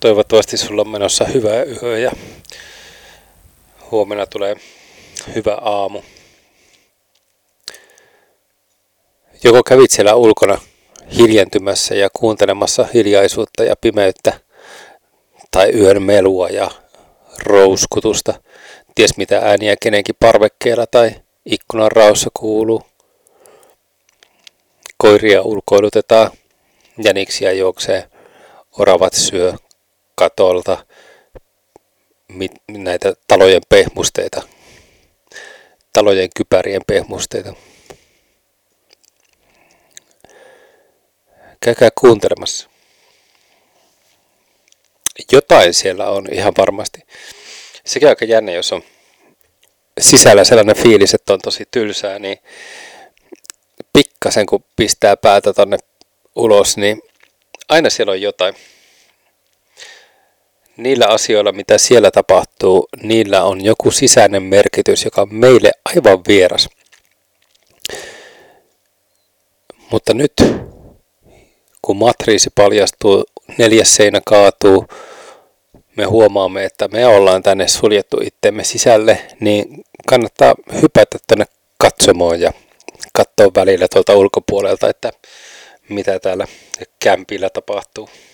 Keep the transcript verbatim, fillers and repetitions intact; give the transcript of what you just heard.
Toivottavasti sulla on menossa hyvä yö ja huomenna tulee hyvä aamu. Joko kävit siellä ulkona hiljentymässä ja kuuntelemassa hiljaisuutta ja pimeyttä tai yön melua ja rouskutusta, ties mitä ääniä kenenkin parvekkeella tai ikkunan raossa kuuluu. Koiria ulkoilutetaan, jäniksiä juoksee, oravat syö katolta mit, näitä talojen pehmusteita, talojen kypärien pehmusteita. Käykää kuuntelemassa. Jotain siellä on ihan varmasti. Sekin aika jännä, jos on sisällä sellainen fiilis, että on tosi tylsää, niin pikkasen kun pistää päätä tonne ulos, niin aina siellä on jotain. Niillä asioilla, mitä siellä tapahtuu, niillä on joku sisäinen merkitys, joka on meille aivan vieras. Mutta nyt, kun matriisi paljastuu, neljäs seinä kaatuu, me huomaamme, että me ollaan tänne suljettu itsemme sisälle, niin kannattaa hypätä tänne katsomoon ja katsoa välillä tuolta ulkopuolelta, että mitä täällä kämpillä tapahtuu.